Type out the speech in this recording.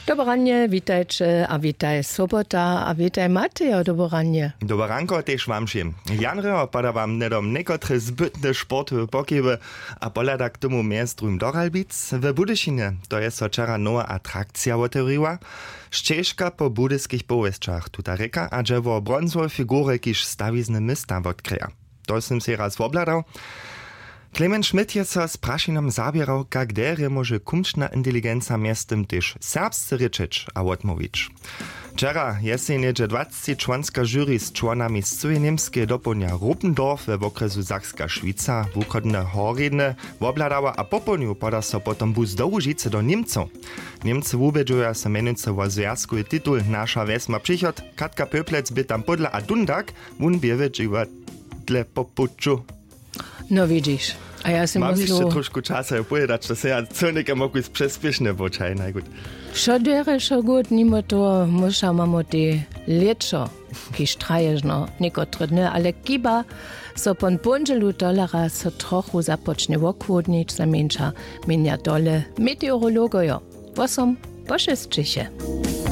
Dobranie, witajcie, a witaj sobota, a witaj Mateo, dobranie. Dobranko też wam się. Janreo pada wam nedom nekotre zbytne sportowe pokieby, a polada k tomu miestrum Doralbic. W Budyšinie to jest wczera nowa atrakcja otworzyła. Ścieżka po budyskich powieściach tuta reka, a drzewo brązowe figury kiż stawizny mysta odkryja. To sam się raz wobladał. Clement Schmidt je so z prašinom zabierał, jak dere może kumczna inteligencja miastem też serbscy ryczyć a odmówić. Wczera jesienie 20-członska jury z członami z całej niemskiej doponia Ruppendorf w okresu Sakska Szwica wukodne horredne wobladała, a po poniu poda so potom bus do Łužice do Niemców. Niemcy ubedzują se menujce o związku tytuł Nasza wesma przychod. Katka Pöplec by tam podla a Dundak wun biewe dziwa tle popuczu. No widzisz, a ja si Mam myślę... jeszcze troszkę czasu opowiadać, że ja celnikiem mogę przyspieszne boczaj, najgód. Szodere, szogód, nimo to musza mamo te leczo, kiż trajeżno, niekotre dny, ale kiba so pon $5 so trochu zapocznie wokłodnić, zamieńcza mienia dole meteorologojo. Wosom poszestczysie.